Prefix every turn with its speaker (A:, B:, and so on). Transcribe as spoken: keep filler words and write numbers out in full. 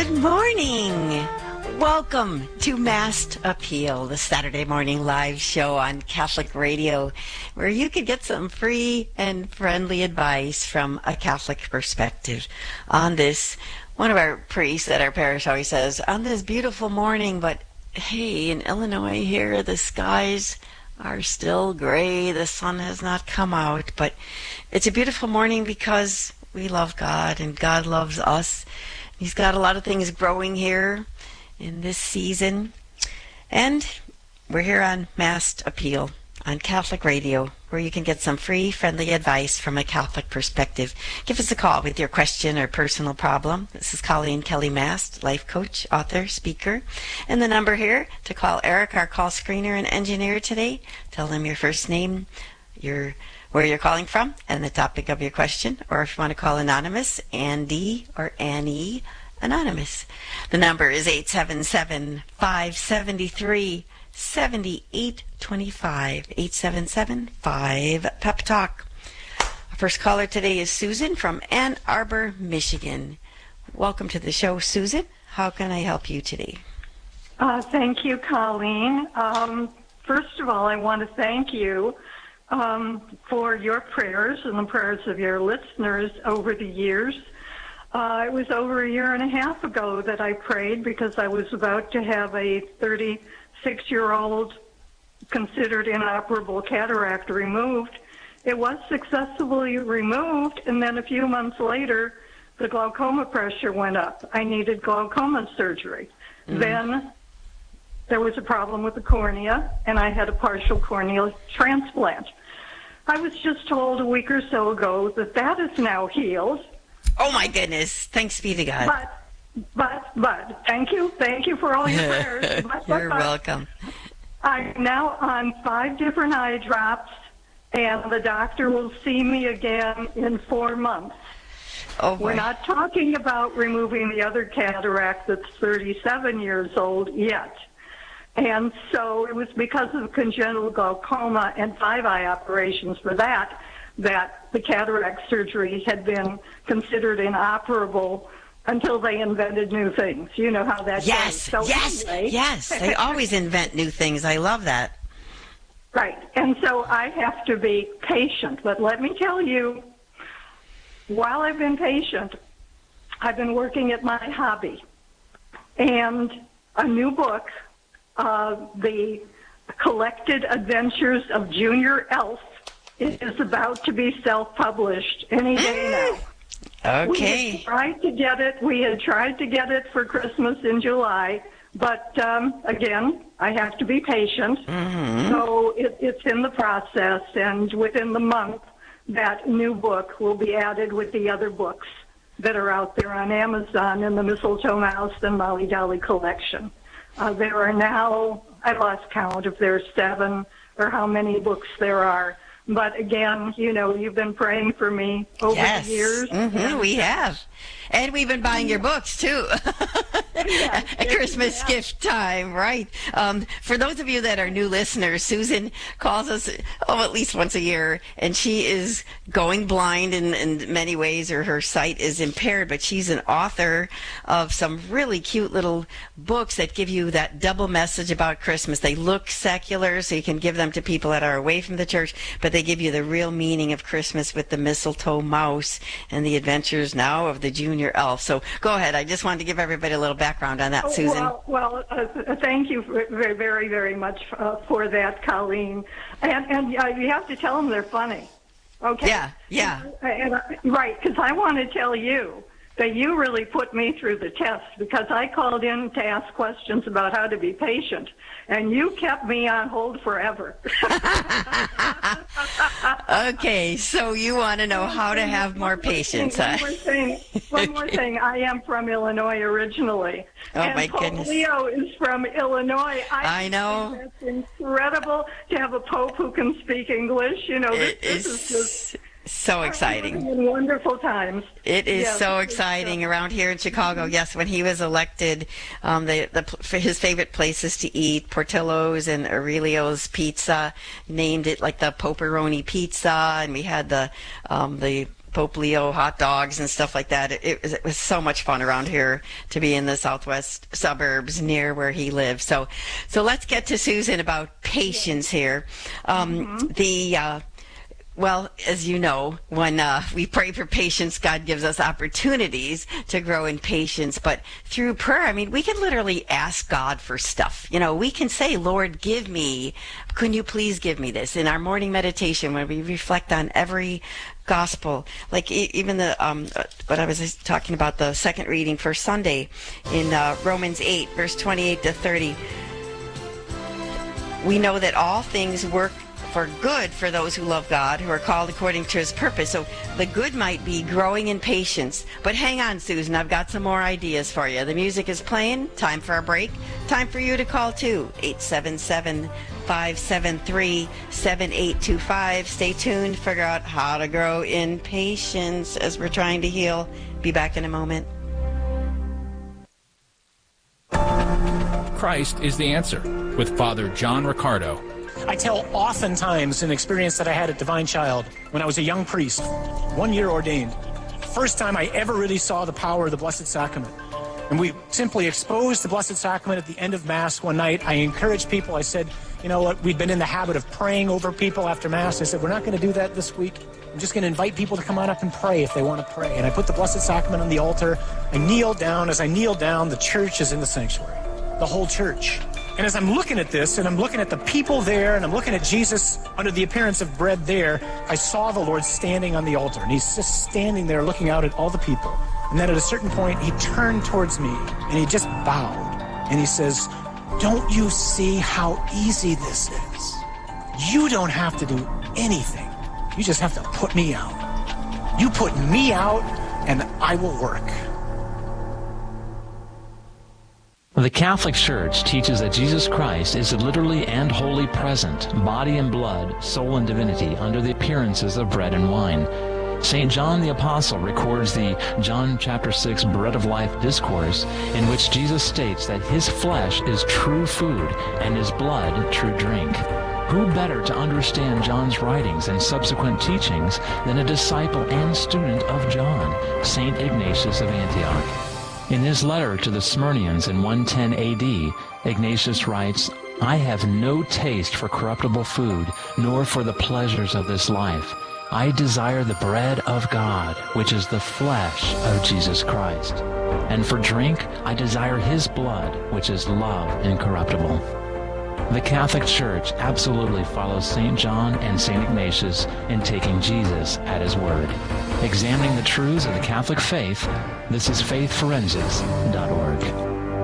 A: Good morning. Welcome to Mass Appeal, the Saturday morning live show on Catholic Radio, where you can get some free and friendly advice from a Catholic perspective on this. One of our priests at our parish always says, on this beautiful morning, but hey, in Illinois here, the skies are still gray. The sun has not come out, but it's a beautiful morning because we love God and God loves us. He's got a lot of things growing here in this season. And we're here on Mass Appeal on Catholic Radio, where you can get some free, friendly advice from a Catholic perspective. Give us a call with your question or personal problem. This is Colleen Kelly Mast, life coach, author, speaker. And the number here to call Eric, our call screener and engineer today. Tell him your first name, your where you're calling from, and the topic of your question. Or if you want to call anonymous, Andy or Annie Anonymous. The number is eight seven seven, five seven three, seven eight two five, eight seven seven, five, Pep Talk. Our first caller today is Susan from Ann Arbor, Michigan. Welcome to the show, Susan. How can I help you today?
B: Uh, thank you, Colleen. Um, first of all, I want to thank you um, for your prayers and the prayers of your listeners over the years. Uh, it was over a year and a half ago that I prayed because I was about to have a thirty-six-year-old considered inoperable cataract removed. It was successfully removed, and then a few months later, the glaucoma pressure went up. I needed glaucoma surgery. Mm-hmm. Then there was a problem with the cornea, and I had a partial corneal transplant. I was just told a week or so ago that that is now healed.
A: Oh, my goodness. Thanks be to God.
B: But, but, but, thank you. Thank you for all your prayers. But,
A: You're
B: but,
A: welcome.
B: I'm now on five different eye drops, and the doctor will see me again in four months.
A: Oh,
B: We're not talking about removing the other cataract that's thirty-seven years old yet. And so it was because of congenital glaucoma and five eye operations for that that the cataract surgery had been considered inoperable until they invented new things. You know how that
A: yes,
B: goes. So
A: yes,
B: anyway,
A: yes. They always invent new things. I love that.
B: Right. And so I have to be patient. But let me tell you, while I've been patient, I've been working at my hobby. And a new book, uh, The Collected Adventures of Junior Elf, is about to be self-published any day now.
A: Okay.
B: We had tried to get it. We had tried to get it for Christmas in July, but um, again, I have to be patient.
A: Mm-hmm.
B: So it, it's in the process, and within the month, that new book will be added with the other books that are out there on Amazon in the Mistletoe Mouse and Molly Dolly collection. Uh, there are now, I lost count if there's seven or how many books there are. But again, you know, you've been praying for me over
A: yes.
B: the years.
A: Mm-hmm, we have. And we've been buying your books, too.
B: Yes,
A: A Christmas
B: yes.
A: gift time, right? Um, for those of you that are new listeners, Susan calls us, oh, at least once a year, and she is going blind in, in many ways, or her sight is impaired, but she's an author of some really cute little books that give you that double message about Christmas. They look secular, so you can give them to people that are away from the church, but they give you the real meaning of Christmas with the mistletoe mouse and the adventures now of the junior elf. So go ahead. I just wanted to give everybody a little background on that,
B: Oh,
A: Susan.
B: Well, well uh, thank you very, very, very much uh, for that, Colleen. And, and uh, you have to tell them they're funny. Okay?
A: Yeah, yeah.
B: And, uh, right, because I want to tell you that you really put me through the test because I called in to ask questions about how to be patient, and you kept me on hold forever.
A: Okay, so you want to know how to have more patience, huh?
B: One more thing. One more thing. I am from Illinois originally.
A: Oh,
B: and
A: my
B: Pope
A: goodness.
B: Leo is from Illinois. I,
A: I know.
B: think That's incredible to have a pope who can speak English. You know, this,
A: It
B: this
A: is
B: is just
A: so exciting.
B: in wonderful times.
A: It is
B: Yes,
A: so
B: it's,
A: exciting
B: uh,
A: around here in Chicago. Yes, when he was elected, um, the, the for his favorite places to eat, Portillo's and Aurelio's Pizza, named it like the Poperoni Pizza, and we had the um, the Pope Leo hot dogs and stuff like that. It, it, was, it was so much fun around here to be in the southwest suburbs near where he lives. So, so let's get to Susan about patience here. Um, mm-hmm. The uh, Well, as you know, when uh, we pray for patience, God gives us opportunities to grow in patience. But through prayer, I mean, we can literally ask God for stuff. You know, we can say, Lord, give me, can you please give me this? In our morning meditation, when we reflect on every gospel, like e- even the, um, what I was talking about, the second reading for Sunday in uh, Romans eight, verse twenty-eight to thirty, we know that all things work for good for those who love God, who are called according to his purpose. So the good might be growing in patience. But hang on, Susan, I've got some more ideas for you. The music is playing. Time for a break. Time for you to call too. eight seven seven, five seven three, seven eight two five. Stay tuned. Figure out how to grow in patience as we're trying to heal. Be back in a moment.
C: Christ is the answer with Father John Riccardo.
D: I tell oftentimes an experience that I had at Divine Child when I was a young priest, one year ordained. First time I ever really saw the power of the Blessed Sacrament. And we simply exposed the Blessed Sacrament at the end of Mass one night. I encouraged people. I said, you know what, we'd been in the habit of praying over people after Mass. I said, we're not going to do that this week. I'm just going to invite people to come on up and pray if they want to pray. And I put the Blessed Sacrament on the altar. I kneel down. As I kneel down, the church is in the sanctuary, the whole church. And as I'm looking at this, and I'm looking at the people there, and I'm looking at Jesus under the appearance of bread there, I saw the Lord standing on the altar, and he's just standing there looking out at all the people. And then at a certain point, he turned towards me, and he just bowed, and he says, don't you see how easy this is? You don't have to do anything. You just have to put me out. You put me out, and I will work.
E: The Catholic Church teaches that Jesus Christ is literally and wholly present, body and blood, soul and divinity, under the appearances of bread and wine. Saint John the Apostle records the John chapter six Bread of Life discourse, in which Jesus states that his flesh is true food and his blood true drink. Who better to understand John's writings and subsequent teachings than a disciple and student of John, Saint Ignatius of Antioch? In his letter to the Smyrnians in one ten A D, Ignatius writes, I have no taste for corruptible food, nor for the pleasures of this life. I desire the bread of God, which is the flesh of Jesus Christ. And for drink, I desire his blood, which is love incorruptible. The Catholic Church absolutely follows Saint John and Saint Ignatius in taking Jesus at his word. Examining the truths of the Catholic faith, this is faith forensics dot org.